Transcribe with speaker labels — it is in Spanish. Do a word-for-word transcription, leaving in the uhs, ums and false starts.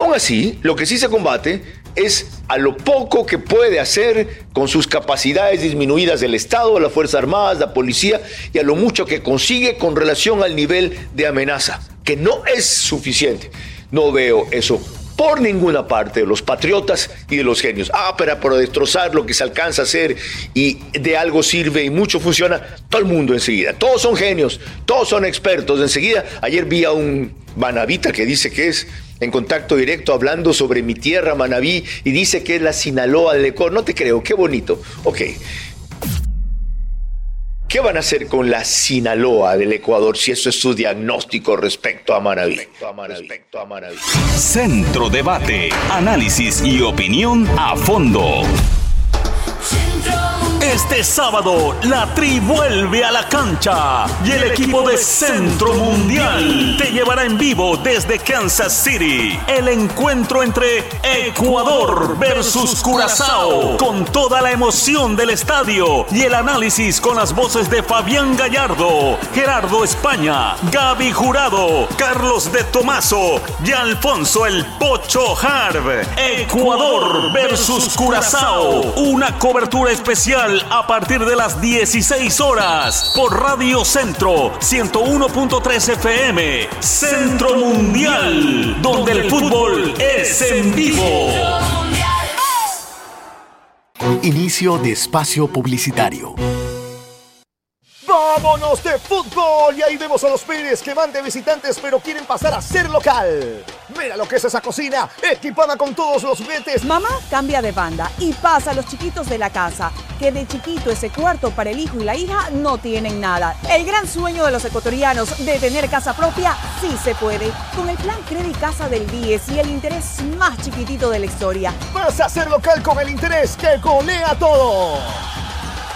Speaker 1: aún así, lo que sí se combate es a lo poco que puede hacer con sus capacidades disminuidas el Estado, las Fuerzas Armadas, la policía, y a lo mucho que consigue con relación al nivel de amenaza, que no es suficiente. No veo eso por ninguna parte de los patriotas y de los genios. Ah, pero para destrozar lo que se alcanza a hacer y de algo sirve y mucho funciona, todo el mundo enseguida. Todos son genios, todos son expertos. Enseguida, ayer vi a un manabita que dice que es en contacto directo hablando sobre mi tierra, Manabí, y dice que es la Sinaloa del Ecuador. No te creo, qué bonito. Ok. ¿Qué van a hacer con la Sinaloa del Ecuador si eso es su diagnóstico respecto a Manabí? Respecto a Manabí. Respecto a Manabí.
Speaker 2: Centro Debate, análisis y opinión a fondo. Este sábado, la Tri vuelve a la cancha y el equipo de Centro Mundial te llevará en vivo desde Kansas City el encuentro entre Ecuador versus Curazao, con toda la emoción del estadio y el análisis con las voces de Fabián Gallardo, Gerardo España, Gaby Jurado, Carlos de Tomaso y Alfonso el Pocho Harb. Ecuador versus Curazao, una cobertura especial a partir de las dieciséis horas por Radio Centro ciento uno punto tres F M. Centro Mundial, donde el fútbol es en vivo.
Speaker 3: Inicio de espacio publicitario.
Speaker 4: ¡Vámonos de fútbol! Y ahí vemos a los Pérez que van de visitantes pero quieren pasar a ser local. Mira lo que es esa cocina, equipada con todos los juguetes.
Speaker 5: Mamá cambia de banda y pasa a los chiquitos de la casa, que de chiquito ese cuarto para el hijo y la hija no tienen nada. El gran sueño de los ecuatorianos de tener casa propia sí se puede. Con el plan Credit Casa del diez y el interés más chiquitito de la historia.
Speaker 4: Pasa a ser local con el interés que golea todo.